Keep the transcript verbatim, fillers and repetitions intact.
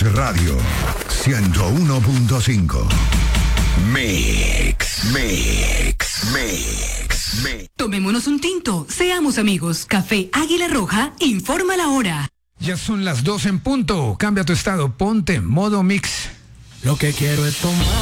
Radio ciento uno punto cinco. Mix, mix, mix, mix. Tomémonos un tinto, seamos amigos. Café Águila Roja informa la hora. Ya son las dos en punto. Cambia tu estado, ponte modo mix. Lo que quiero es tomar